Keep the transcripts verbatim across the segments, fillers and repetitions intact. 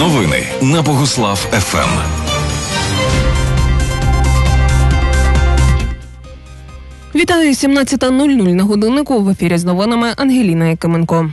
Новини на Богуслав еф ем. Вітаю, сімнадцята нуль нуль на годиннику. В ефірі з новинами Ангеліна Якименко.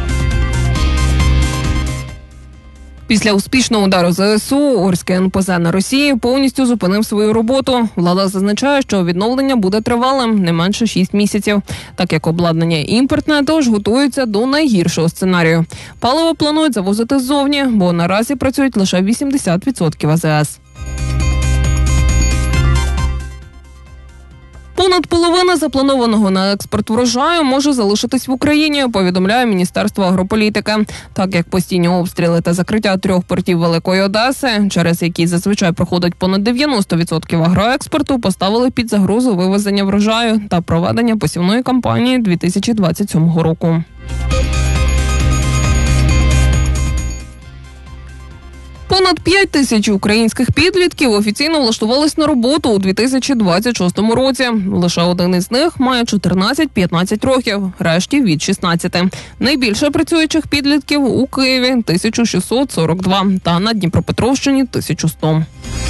Після успішного удару зе ес у Орський ен пе зет на Росії повністю зупинив свою роботу. Влада зазначає, що відновлення буде тривалим не менше шість місяців. Так як обладнання імпортне, тож готуються до найгіршого сценарію. Паливо планують завозити ззовні, бо наразі працюють лише вісімдесят відсотків а зе ес. Понад половина запланованого на експорт врожаю може залишитись в Україні, повідомляє Міністерство агрополітики. Так як постійні обстріли та закриття трьох портів Великої Одеси, через які зазвичай проходить понад дев'яносто відсотків агроекспорту, поставили під загрозу вивезення врожаю та проведення посівної кампанії дві тисячі двадцять сьомого року. Понад п'ять тисяч українських підлітків офіційно влаштувались на роботу у дві тисячі двадцять шостому році. Лише один із них має чотирнадцять-п'ятнадцять років, решті від шістнадцяти. Найбільше працюючих підлітків у Києві – тисяча шістсот сорок два та на Дніпропетровщині – тисяча сто.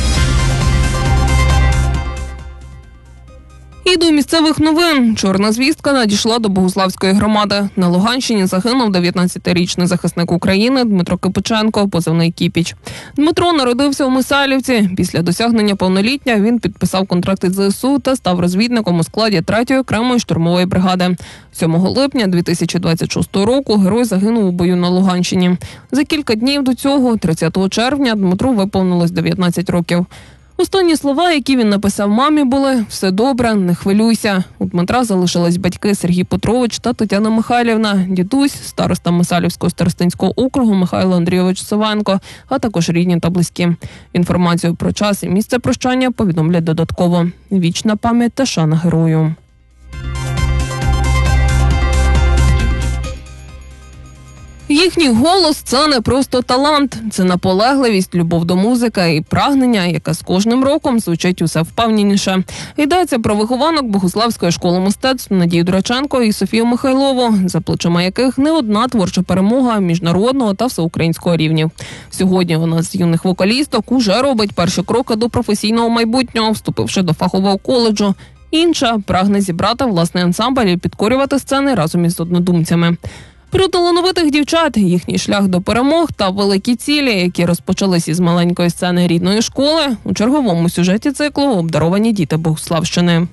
І до місцевих новин. Чорна звістка надійшла до Богуславської громади. На Луганщині загинув дев'ятнадцятирічний захисник України Дмитро Кипиченко, позивний Кіпіч. Дмитро народився у Мисайлівці. Після досягнення повноліття він підписав контракт із зе ес у та став розвідником у складі третьої окремої штурмової бригади. сьомого липня дві тисячі двадцять шостого року герой загинув у бою на Луганщині. За кілька днів до цього, тридцятого червня, Дмитру виповнилось дев'ятнадцять років. Останні слова, які він написав мамі, були «Все добре, не хвилюйся». У Дмитра залишились батьки Сергій Петрович та Тетяна Михайлівна, дідусь, староста Мисайлівського старостинського округу Михайло Андрійович Савенко, а також рідні та близькі. Інформацію про час і місце прощання повідомлять додатково. Вічна пам'ять та шана герою. Їхній голос – це не просто талант, це наполегливість, любов до музики і прагнення, яке з кожним роком звучить усе впевненіше. Йдеться про вихованок Богуславської школи мистецтв Надію Драченко і Софію Михайлову, за плечима яких не одна творча перемога міжнародного та всеукраїнського рівнів. Сьогодні вона з юних вокалісток уже робить перші кроки до професійного майбутнього, вступивши до фахового коледжу. Інша прагне зібрати власний ансамбль і підкорювати сцени разом із однодумцями. Про талановитих дівчат, їхній шлях до перемог та великі цілі, які розпочались із маленької сцени рідної школи, у черговому сюжеті циклу «Обдаровані діти Богуславщини».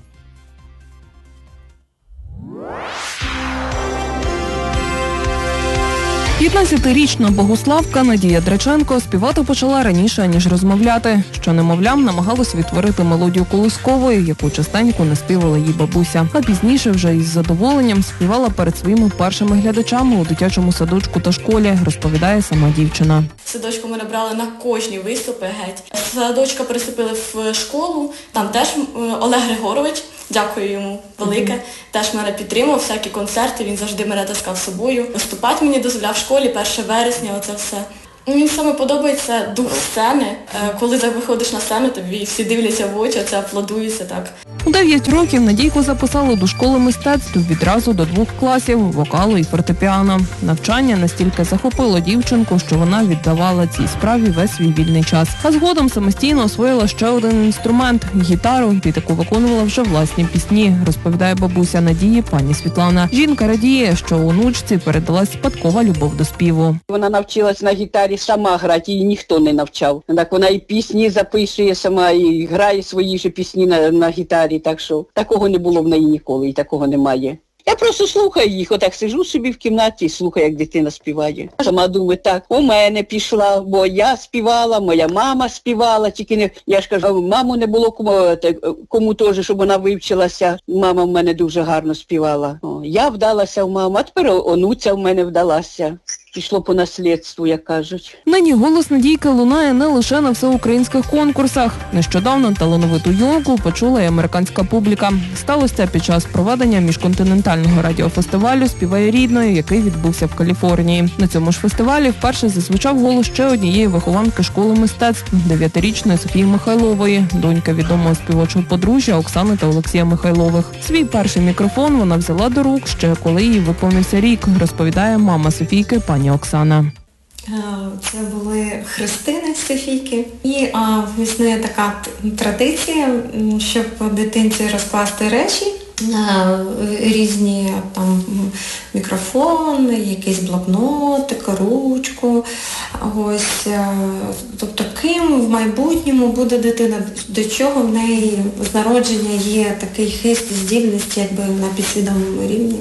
п'ятнадцятирічна богуславка Надія Драченко співати почала раніше, ніж розмовляти, що немовлям намагалась відтворити мелодію колискової, яку частенько наспівала їй бабуся. А пізніше вже із задоволенням співала перед своїми першими глядачами у дитячому садочку та школі, розповідає сама дівчина. Садочку мене брали на кожні виступи геть. Садочка переступили в школу, там теж Олег Григорович, дякую йому велике, mm-hmm. теж мене підтримав, всякі концерти, він завжди мене таскав з собою. Виступати мені дозволяв в школі, перше вересня, оце все. Мені саме подобається дух сцени, коли виходиш на сцену, тобі всі дивляться в очі, це аплодується так. У дев'ять років Надійку записали до школи мистецтв відразу до двох класів – вокалу і фортепіано. Навчання настільки захопило дівчинку, що вона віддавала цій справі весь свій вільний час. А згодом самостійно освоїла ще один інструмент – гітару, під яку виконувала вже власні пісні, розповідає бабуся Надії пані Світлана. Жінка радіє, що онучці передалась спадкова любов до співу. Вона навчилась на гітарі сама грати, її ніхто не навчав. Так вона і пісні записує сама, і грає свої ж пісні на, на гітарі. Так що такого не було в неї ніколи і такого немає. Я просто слухаю їх, отак сиджу собі в кімнаті і слухаю, як дитина співає. Сама думаю, так, у мене пішла, бо я співала, моя мама співала, тільки не, я ж кажу, маму не було кому, кому теж, щоб вона вивчилася. Мама в мене дуже гарно співала. О, я вдалася в маму, а тепер онуця в мене вдалася. Пішло по наслідству, як кажуть. Нині голос Надійки лунає не лише на всеукраїнських конкурсах. Нещодавно талановиту юнаку почула й американська публіка. Сталося це під час проведення міжконтинентального радіофестивалю «Співай рідною», який відбувся в Каліфорнії. На цьому ж фестивалі вперше зазвучав голос ще однієї вихованки школи мистецтв – дев'ятирічної Софії Михайлової, донька відомого співочого подружжя Оксани та Олексія Михайлових. Свій перший мікрофон вона взяла до рук ще коли їй виповнився рік, розповідає мама Софійки пані Оксана. Це були хрестини Софійки. І а, існує така традиція, щоб дитинці розкласти речі, різні там мікрофон, якийсь блокнотик, ручку. Ось, тобто ким в майбутньому буде дитина, до чого в неї з народження є такий хист, здібність, якби на підсвідомому рівні.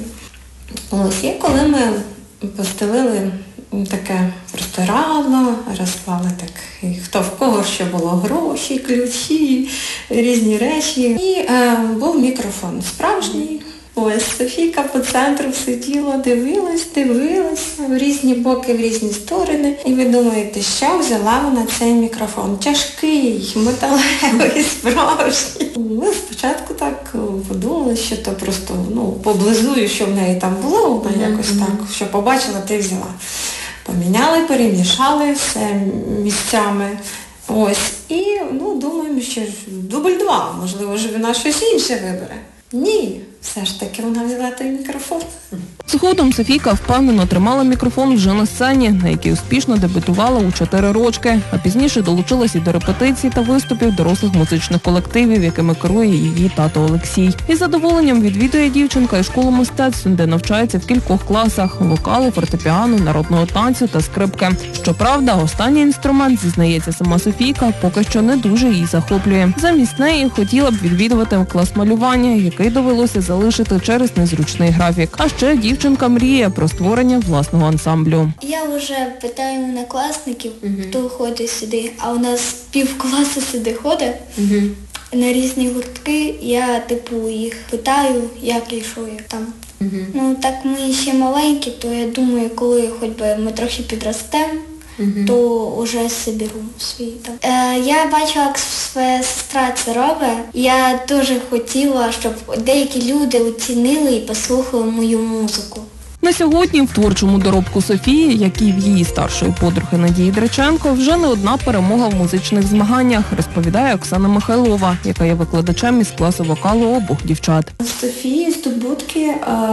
Ось, і коли ми постелили таке простирадло, розклали так, хто в кого що було, гроші, ключі, різні речі. І е, був мікрофон справжній. Ось Софійка по центру сиділа, дивилась, дивилась в різні боки, в різні сторони. І ви думаєте, що взяла вона цей мікрофон? Тяжкий, металевий, справжній. Ми спочатку так подумали, що то просто, ну, поблизую, що в неї там було, вона mm-hmm. якось так, що побачила, ти взяла. Поміняли, перемішали все місцями. Ось. І, ну, думаємо, що дубль два, можливо, вже вона щось інше вибере. Ні, все ж таки вона взяла той мікрофон. Згодом Софійка впевнено тримала мікрофон вже на сцені, на якій успішно дебютувала у чотири рочки, а пізніше долучилась і до репетицій та виступів дорослих музичних колективів, якими керує її тато Олексій. Із задоволенням відвідує дівчинка і школу мистецтв, де навчається в кількох класах – вокалу, фортепіано, народного танцю та скрипки. Щоправда, останній інструмент, зізнається сама Софійка, поки що не дуже її захоплює. Замість неї хотіла б відвідувати клас малювання, який довелося залишити через незручний графік. А ще дівчинка мріє про створення власного ансамблю. Я вже питаю однокласників, uh-huh. хто ходить сюди, а у нас пів класу сюди ходить uh-huh. на різні гуртки. Я типу їх питаю, як і що як там. Uh-huh. Ну так ми ще маленькі, то я думаю, коли хоч би ми трохи підростемо, Uh-huh. то вже соберу свій там. Е, я бачила, як своя сестра це робить. Я дуже хотіла, щоб деякі люди оцінили і послухали мою музику. На сьогодні в творчому доробку Софії, як і в її старшої подруги Надії Драченко, вже не одна перемога в музичних змаганнях, розповідає Оксана Михайлова, яка є викладачем із класу вокалу обох дівчат. Софії здобутки.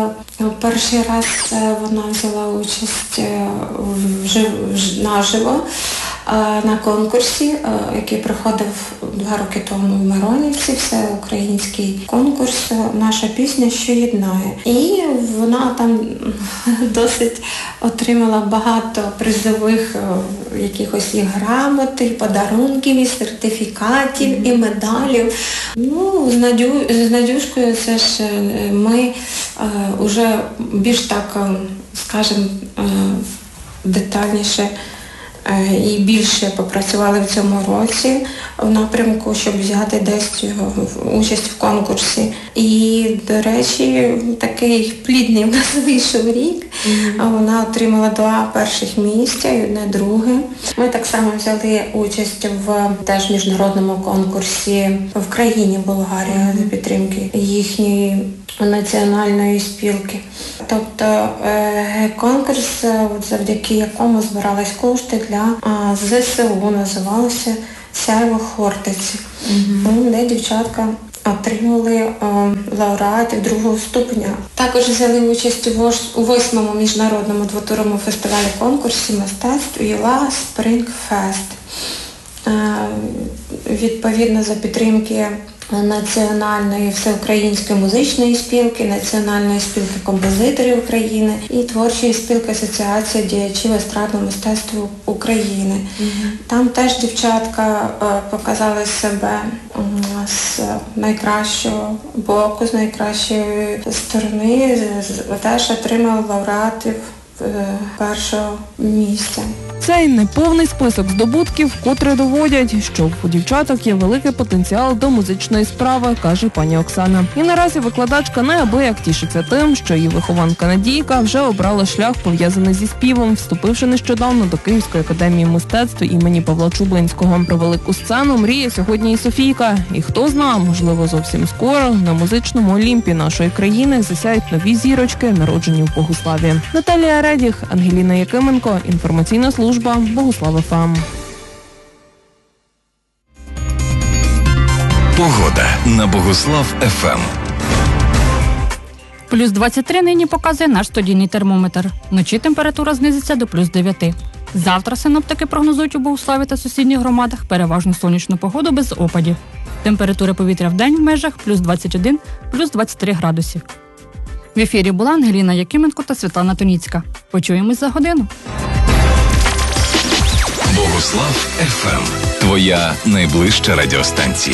Перший раз вона взяла участь наживо на конкурсі, який проходив два роки тому в Миронівці, всеукраїнський конкурс «Наша пісня, що єднає». І вона там досить отримала багато призових якихось і грамот, і подарунків, і сертифікатів, mm-hmm. і медалів. Ну, з, Надю, з Надюшкою це ж ми вже більш так, скажімо, детальніше і більше попрацювали в цьому році в напрямку, щоб взяти десь його участь в конкурсі. І, до речі, такий плідний в нас вийшов рік. Mm-hmm. Вона отримала два перших місця і одне друге. Ми так само взяли участь в теж міжнародному конкурсі в країні Болгарія mm-hmm. за підтримки їхньої національної спілки. Тобто е- конкурс, завдяки якому збирались кошти для а, ЗСУ, називалося «Сяйво Хортиці», mm-hmm. де дівчатка отримали а, лауреатів другого ступеня. Також взяли участь у, вож, у восьмому міжнародному двотуровому фестивалі конкурсі мистецтв «Юла Спринг Фест». А, відповідно за підтримки Національної всеукраїнської музичної спілки, Національної спілки композиторів України і Творчої спілки Асоціації діячів естрадного мистецтва України. Mm-hmm. Там теж дівчатка е, показали себе е, з найкращого боку, з найкращої сторони, з, з, теж отримали лауреатів е, першого місця. Цей неповний список здобутків вкотре доводять, що у дівчаток є великий потенціал до музичної справи, каже пані Оксана. І наразі викладачка неабияк тішиться тим, що її вихованка Надійка вже обрала шлях, пов'язаний зі співом, вступивши нещодавно до Київської академії мистецтв імені Павла Чублинського. Про велику сцену мріє сьогодні і Софійка. І хто зна, можливо, зовсім скоро на музичному олімпі нашої країни засяють нові зірочки, народжені в Богуславі. Наталія Редіх, Ангеліна Якименко, інформаційна служба Богуслав ФМ. Погода на Богуслав ФМ. Плюс двадцять три нині показує наш студійний термометр. Вночі температура знизиться до плюс дев'ять. Завтра синоптики прогнозують у Богуславі та сусідніх громадах переважно сонячну погоду без опадів. Температура повітря в день в межах плюс двадцять один, плюс двадцять три градусів. В ефірі була Ангеліна Якименко та Світлана Тоніцька. Почуємось за годину. Богуслав еф ем. Твоя найближча радіостанція.